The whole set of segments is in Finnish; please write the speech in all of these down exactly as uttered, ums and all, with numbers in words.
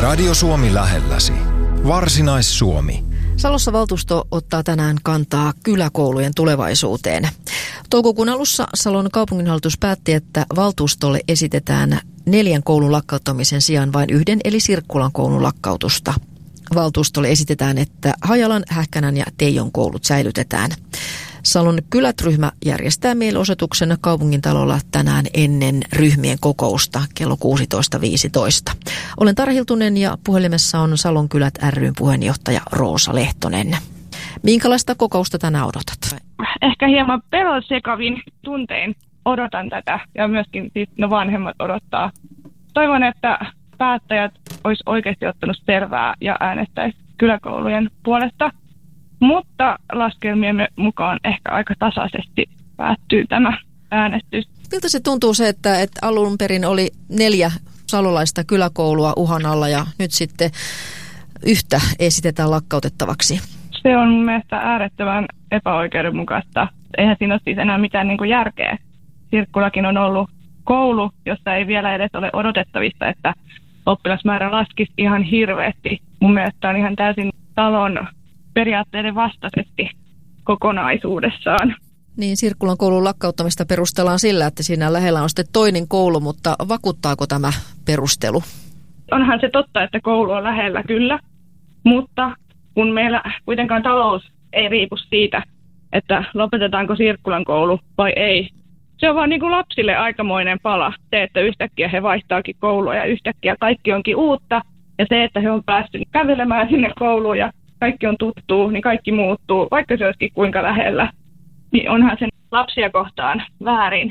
Radio Suomi lähelläsi. Varsinais-Suomi. Salossa valtuusto ottaa tänään kantaa kyläkoulujen tulevaisuuteen. Toukokuun alussa Salon kaupunginhallitus päätti, että valtuustolle esitetään neljän koulun lakkauttamisen sijaan vain yhden eli Sirkkulan koulun lakkautusta. Valtuustolle esitetään, että Hajalan, Hähkänän ja Teijon koulut säilytetään. Salon kylät-ryhmä järjestää mielenosoituksen kaupungintalolla tänään ennen ryhmien kokousta kello kuusitoista viisitoista. Olen Tara Hiltunen ja puhelimessa on Salon kylät ry:n puheenjohtaja Roosa Lehtonen. Minkälaista kokousta tänään odotat? Ehkä hieman pelonsekavin tuntein odotan tätä ja myöskin siis no vanhemmat odottaa. Toivon, että päättäjät olisi oikeasti ottanut selvää ja äänestäisi kyläkoulujen puolesta. Mutta laskelmiemme mukaan ehkä aika tasaisesti päättyy tämä äänestys. Miltä se tuntuu se, että, että alun perin oli neljä salolaista kyläkoulua uhan alla ja nyt sitten yhtä esitetään lakkautettavaksi? Se on mun mielestä äärettömän epäoikeudenmukaista. Eihän siinä ole siis enää mitään niin kuin järkeä. Sirkkulakin on ollut koulu, jossa ei vielä edes ole odotettavissa, että oppilasmäärä laskisi ihan hirveästi. Mun mielestä on ihan täysin talon periaatteiden vastaisesti kokonaisuudessaan. Niin, Sirkkulan koulun lakkauttamista perustellaan sillä, että siinä lähellä on sitten toinen koulu, mutta vakuuttaako tämä perustelu? Onhan se totta, että koulu on lähellä kyllä, mutta kun meillä kuitenkaan talous ei riipu siitä, että lopetetaanko Sirkkulan koulu vai ei. Se on vaan niin kuin lapsille aikamoinen pala, se, että yhtäkkiä he vaihtaakin koulua ja yhtäkkiä kaikki onkin uutta. Ja se, että he on päässyt kävelemään sinne kouluun ja kaikki on tuttuu, niin kaikki muuttuu, vaikka se olisikin kuinka lähellä. Niin onhan sen lapsia kohtaan väärin.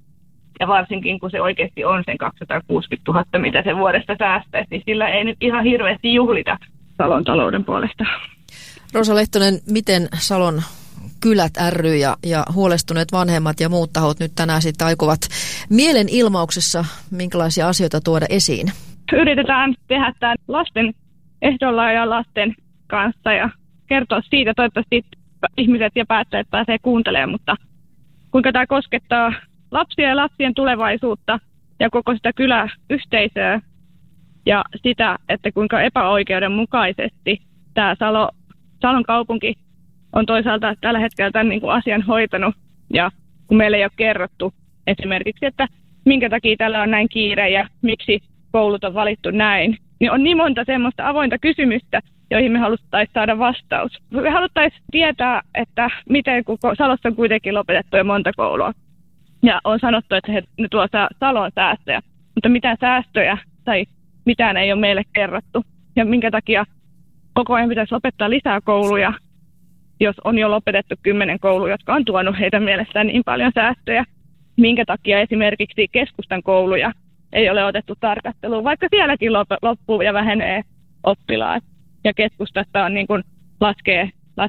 Ja varsinkin, kun se oikeasti on sen kaksisataakuusikymmentätuhatta, mitä se vuodesta säästäisi, niin sillä ei nyt ihan hirveästi juhlita Salon talouden puolesta. Roosa Lehtonen, miten Salon kylät ry ja, ja huolestuneet vanhemmat ja muut tahot nyt tänään sitten aikovat mielenilmauksessa minkälaisia asioita tuoda esiin? Yritetään tehdä tämän lasten ehdolla ja lasten kanssa ja kertoa siitä. Toivottavasti ihmiset ja päättäjät pääsee kuuntelemaan, mutta kuinka tämä koskettaa lapsia ja lapsien tulevaisuutta ja koko sitä kyläyhteisöä ja sitä, että kuinka epäoikeudenmukaisesti tämä Salo, Salon kaupunki on toisaalta tällä hetkellä tämän niin kuin asian hoitanut ja kun meille ei ole kerrottu esimerkiksi, että minkä takia tällä on näin kiire ja miksi koulut on valittu näin, niin on niin monta semmoista avointa kysymystä, joihin me haluttaisiin saada vastaus. Me haluttaisiin tietää, että miten kun Salossa on kuitenkin lopetettu jo monta koulua. Ja on sanottu, että he ne tuo Salon säästöjä, mutta mitään säästöjä tai mitään ei ole meille kerrottu. Ja minkä takia koko ajan pitäisi lopettaa lisää kouluja, jos on jo lopetettu kymmenen koulua, jotka on tuonut heidän mielestään niin paljon säästöjä. Minkä takia esimerkiksi keskustan kouluja ei ole otettu tarkasteluun, vaikka sielläkin loppuu ja vähenee oppilaat. Ja keskustasta on niin kuin laskee